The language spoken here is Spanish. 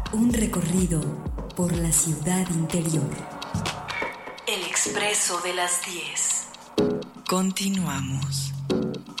Un recorrido por la ciudad interior. El expreso de las 10. Continuamos.